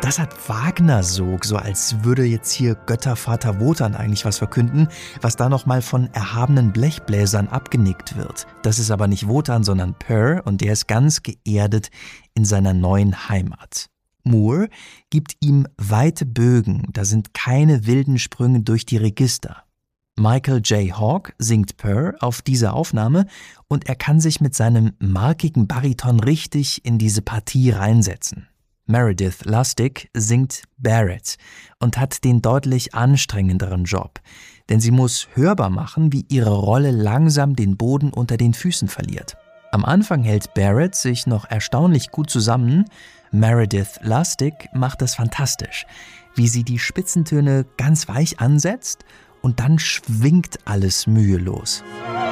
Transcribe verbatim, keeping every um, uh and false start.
Das hat Wagner-Sog, so als würde jetzt hier Göttervater Wotan eigentlich was verkünden, was da nochmal von erhabenen Blechbläsern abgenickt wird. Das ist aber nicht Wotan, sondern Per, und der ist ganz geerdet in seiner neuen Heimat. Moore gibt ihm weite Bögen, da sind keine wilden Sprünge durch die Register. Michael J. Hawke singt Per auf dieser Aufnahme und er kann sich mit seinem markigen Bariton richtig in diese Partie reinsetzen. Meredith Lustig singt Barrett und hat den deutlich anstrengenderen Job, denn sie muss hörbar machen, wie ihre Rolle langsam den Boden unter den Füßen verliert. Am Anfang hält Barrett sich noch erstaunlich gut zusammen, Meredith Lustig macht das fantastisch, wie sie die Spitzentöne ganz weich ansetzt und dann schwingt alles mühelos.